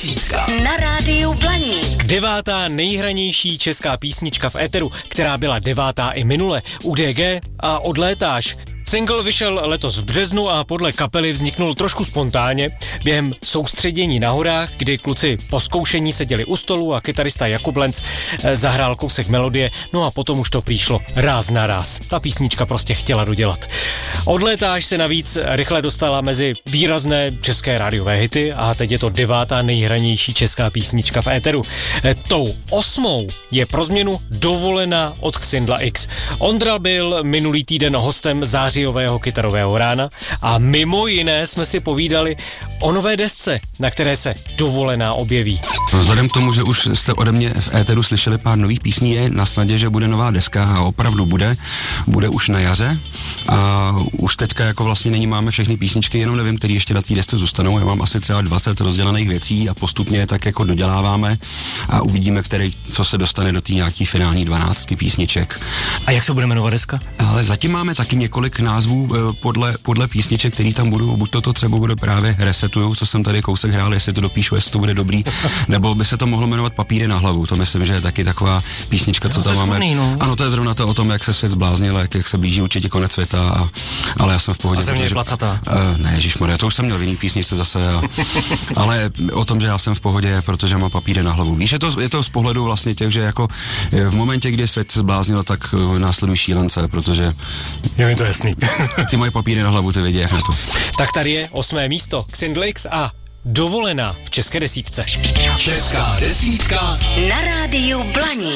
desítka na rádiu Blaník. 9. nejhranější česká písnička v éteru, která byla 9. i minule. UDG a Odlétáš. Single vyšel letos v březnu a podle kapely vzniknul trošku spontánně během soustředění na horách, kdy kluci po zkoušení seděli u stolu a kytarista Jakub Lenc zahrál kousek melodie, no a potom už to přišlo ráz na ráz. Ta písnička prostě chtěla dodělat. Odlétáš se navíc rychle dostala mezi výrazné české rádiové hity a teď je to 9. nejhranější česká písnička v éteru. Tou 8. je pro změnu Dovolená od Xindla X. Ondra byl minulý týden hostem zářijového kytarového rána a mimo jiné jsme si povídali o nové desce, na které se Dovolená objeví. Vzhledem k tomu, že už jste ode mě v éteru slyšeli pár nových písní, je na snadě, že bude nová deska a opravdu bude už na jaře a už teďka jako vlastně nyní máme všechny písničky, jenom nevím, který ještě na té desce zůstanou. Já mám asi třeba 20 rozdělaných věcí a postupně je tak jako doděláváme a uvidíme, co se dostane do té nějaký finální 12 písniček. A jak se bude jmenovat deska? Ale zatím máme taky několik názvů podle písniček, který tam budou, buď to třeba bude právě Resetujou, co jsem tady kousek hrál, jestli to dopíšu, jestli to bude dobrý, nebo by se to mohlo jmenovat Papíry na hlavu. To myslím, že je taky taková písnička, co tam máme. Ano, to je zrovna to o tom, jak se svět zbláznil, jak se blíží určitě konec světa, ale já jsem v pohodě. A země je placatá. Ne, ježišmarja, to už jsem měl v jiný písničce zase, ale o tom, že já jsem v pohodě, protože mám papíry na hlavu. Víš, je to z pohledu vlastně těch, že jako v momentě, kdy svět se zbláznil, tak následují šílence, protože je mi to jasný. Ty moje papíry na hlavu, ty vědí, jak na to. Tak tady je 8. místo. Xindla X a Dovolená v české desítce. Česká desítka Na rádiu Blaník.